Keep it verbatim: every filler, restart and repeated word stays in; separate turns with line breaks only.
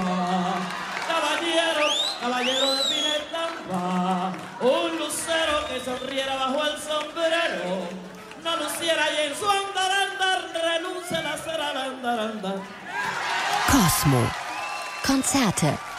Caballero, caballero de fina estampa, un lucero que sonriera bajo el sombrero, no luciera y en su andaranda renuncia la cera al andaranda.
Cosmo. Konzerte